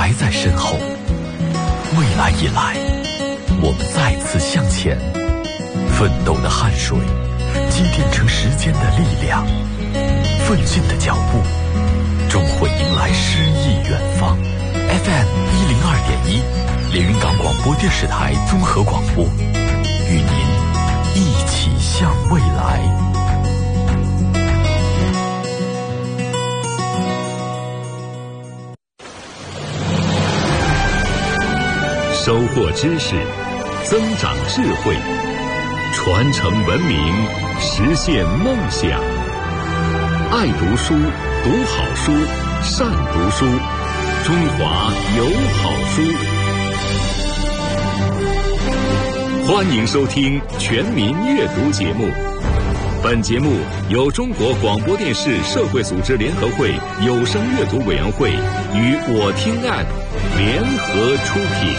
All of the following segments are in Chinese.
还在身后，未来已来，我们再次向前，奋斗的汗水积淀成时间的力量，奋进的脚步终会迎来诗意远方。FM 102.1，连云港广播电视台综合广播，与您一起向未来。 收获知识，增长智慧，传承文明，实现梦想。爱读书，读好书，善读书，中华有好书。欢迎收听全民阅读节目。本节目由中国广播电视社会组织联合会有声阅读委员会与我听岸联合出品。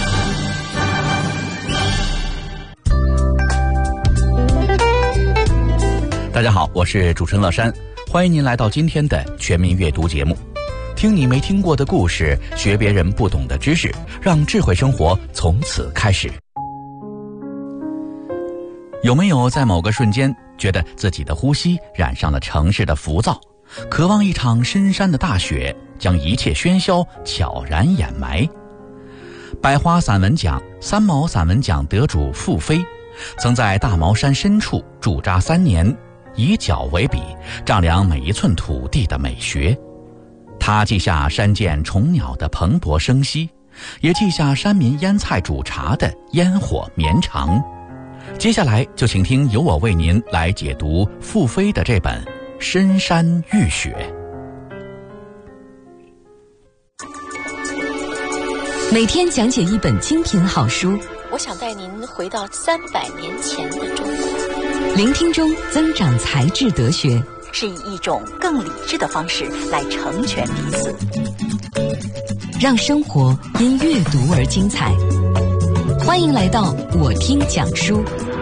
大家好，我是主持人乐山，欢迎您来到今天的全民阅读节目。听你没听过的故事，学别人不懂的知识，让智慧生活从此开始。有没有在某个瞬间觉得自己的呼吸染上了城市的浮躁，渴望一场深山的大雪将一切喧嚣悄然掩埋？百花散文奖、三毛散文奖得主傅飞曾在大毛山深处驻扎3年，以脚为笔，丈量每一寸土地的美学。他记下山涧虫鸟的蓬勃生息，也记下山民腌菜煮茶的烟火绵长。接下来就请听由我为您来解读傅飞的这本《深山遇雪》。 每天讲解一本精品好书， 我想带您回到300年前的中国。 聆听中增长才智德学， 是以一种更理智的方式来成全彼此， 让生活因阅读而精彩。欢迎来到我听讲书。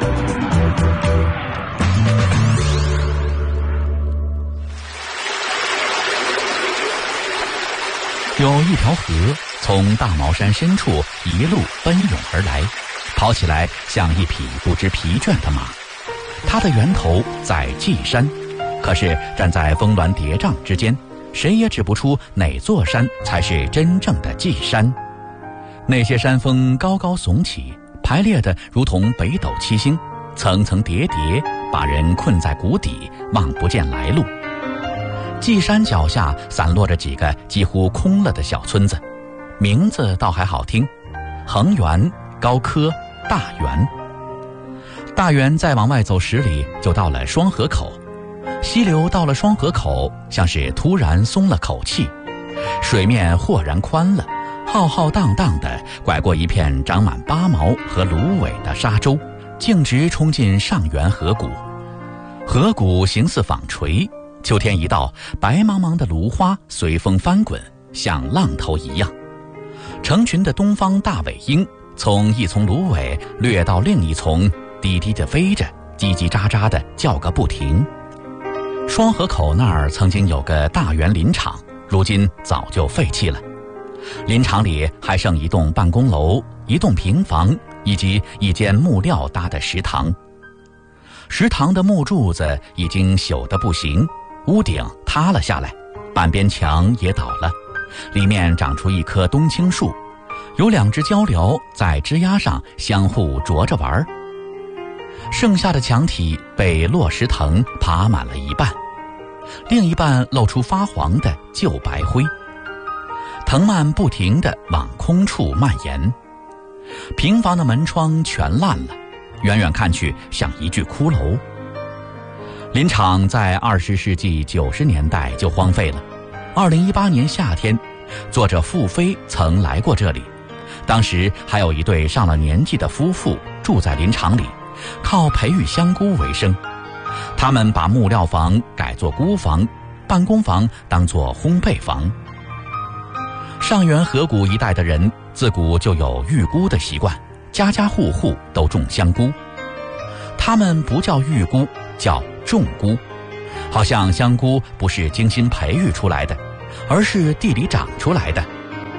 有一条河从大毛山深处一路奔涌而来，跑起来像一匹不知疲倦的马。它的源头在稷山，可是站在峰峦叠嶂之间，谁也指不出哪座山才是真正的稷山。那些山峰高高耸起，排列得如同北斗七星，层层叠叠，把人困在谷底，望不见来路。稷山脚下散落着几个几乎空了的小村子，名字倒还好听：恒源、高科、大源。大源再往外走10里就到了双河口，溪流到了双河口，像是突然松了口气，水面豁然宽了，浩浩荡荡地拐过一片长满八毛和芦苇的沙洲，径直冲进上源河谷。河谷形似纺锤，秋天一到，白茫茫的芦花随风翻滚，像浪头一样。成群的东方大尾鹰从一丛芦苇掠到另一丛，低低地飞着，叽叽喳喳地叫个不停。双河口那儿曾经有个大源林场，如今早就废弃了。林场里还剩一栋办公楼、一栋平房以及一间木料搭的食堂。食堂的木柱子已经朽得不行，屋顶塌了下来，半边墙也倒了，里面长出一棵冬青树，有2只鹪鹩在枝丫上相互啄着玩。剩下的墙体被落石藤爬满了一半，另一半露出发黄的旧白灰，藤蔓不停地往空处蔓延。平房的门窗全烂了，远远看去像一具骷髅。林场在20世纪90年代就荒废了。2018年夏天，作者傅飞曾来过这里，当时还有一对上了年纪的夫妇住在林场里，靠培育香菇为生。他们把木料房改作菇房，办公房当作烘焙房。上源河谷一带的人自古就有育菇的习惯，家家户户都种香菇。他们不叫育菇，叫种菇，好像香菇不是精心培育出来的，而是地里长出来的。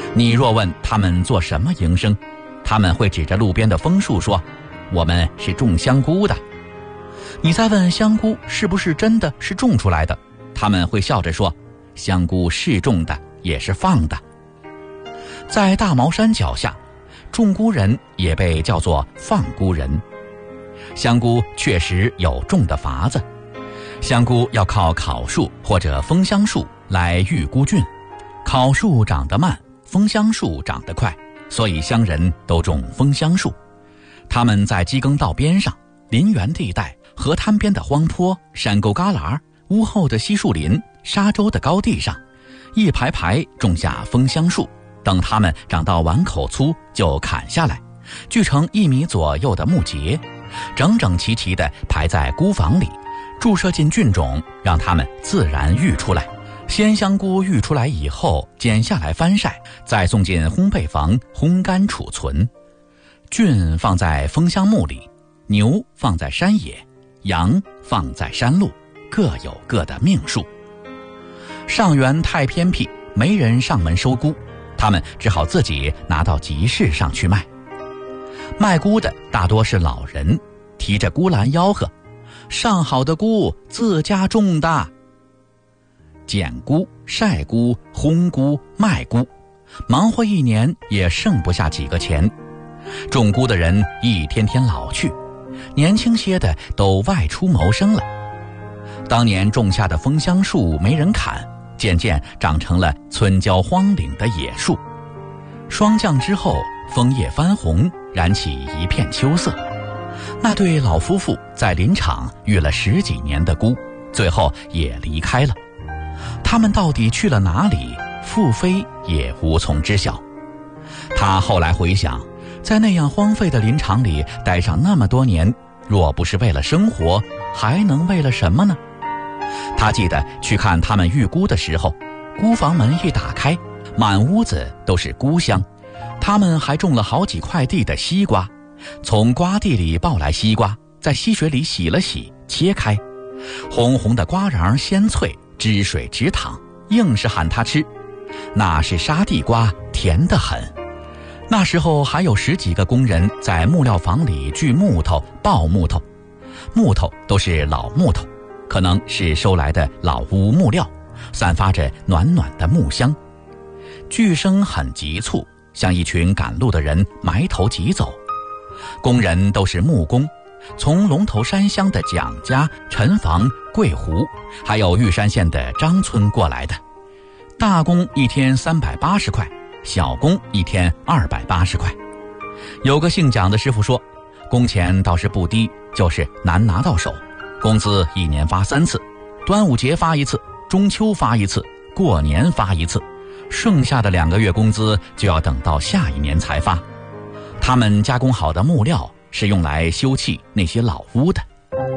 你若问他们做什么营生，他们会指着路边的枫树说：“我们是种香菇的。”你再问香菇是不是真的是种出来的，他们会笑着说：“香菇是种的，也是放的。”在大茅山脚下，种菇人也被叫做放菇人。香菇确实有种的法子，香菇要靠烤树或者枫香树来育菇菌，烤树长得慢，枫香树长得快，所以乡人都种枫香树。他们在机耕道边上、林园地带、河滩边的荒坡、山沟旮旯、屋后的稀树林、沙洲的高地上，一排排种下枫香树，等它们长到碗口粗就砍下来，锯成1米左右的木节，整整齐齐地排在菇房里，注射进菌种，让它们自然育出来。鲜香菇育出来以后，剪下来翻晒，再送进烘焙房烘干储存。菌放在枫香木里，牛放在山野，羊放在山路，各有各的命数。上元太偏僻，没人上门收菇，他们只好自己拿到集市上去卖。卖菇的大多是老人，提着菇篮吆喝：“上好的菇，自家种的。”捡菇、晒菇、烘菇、卖菇，忙活一年也剩不下几个钱。种菇的人一天天老去，年轻些的都外出谋生了。当年种下的枫香树没人砍，渐渐长成了村郊荒岭的野树。霜降之后，枫叶翻红，染起一片秋色。那对老夫妇在林场育了10几年的菇，最后也离开了。他们到底去了哪里，傅飞也无从知晓。他后来回想，在那样荒废的林场里待上那么多年，若不是为了生活，还能为了什么呢？他记得去看他们育菇的时候，菇房门一打开，满屋子都是菇香。他们还种了好几块地的西瓜，从瓜地里抱来西瓜，在溪水里洗了洗，切开，红红的瓜瓤鲜脆，汁水直淌，硬是喊他吃。那是沙地瓜，甜得很。那时候还有10几个工人在木料房里锯木头、刨木头，木头都是老木头，可能是收来的老屋木料，散发着暖暖的木香。锯声很急促，像一群赶路的人埋头疾走。工人都是木工，从龙头山乡的蒋家、陈房、桂湖，还有玉山县的张村过来的。大工一天380块，小工一天280块。有个姓蒋的师傅说，工钱倒是不低，就是难拿到手。工资1年发3次，端午节发1次，中秋发1次，过年发1次，剩下的2个月工资就要等到下一年才发。他们加工好的木料是用来修葺那些老屋的。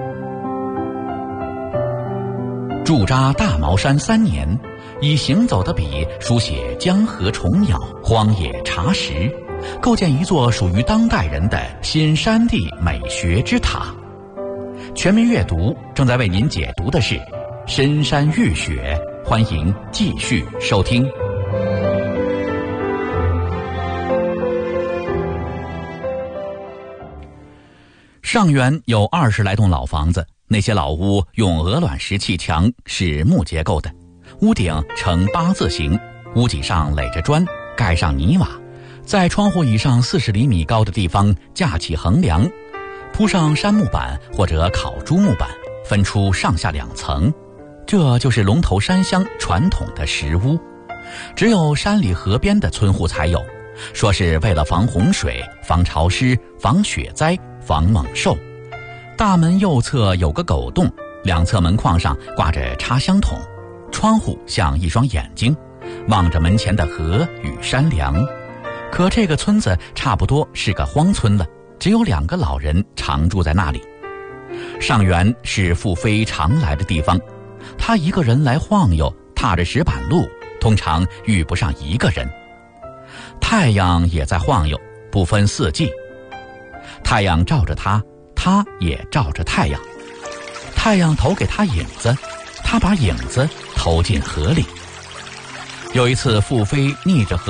驻扎大茅山3年，以行走的笔书写江河虫鸟、荒野茶食，构建一座属于当代人的新山地美学之塔。全民阅读正在为您解读的是深山浴雪，欢迎继续收听。上元有20来栋老房子，那些老屋用鹅卵石砌墙，是木结构的，屋顶呈8字形，屋脊上垒着砖，盖上泥瓦，在窗户以上40厘米高的地方架起横梁，铺上杉木板或者烤猪木板，分出上下2层。这就是龙头山乡传统的石屋，只有山里河边的村户才有，说是为了防洪水、防潮湿、防雪灾、防猛兽。大门右侧有个狗洞，2侧门框上挂着插香筒，窗户像一双眼睛，望着门前的河与山梁。可这个村子差不多是个荒村了，只有2个老人常住在那里。上元是傅飞常来的地方，他一个人来晃悠，踏着石板路，通常遇不上1个人。太阳也在晃悠，不分4季。太阳照着他，他也照着太阳。太阳投给他影子，他把影子投进河里。有一次，傅飞逆着河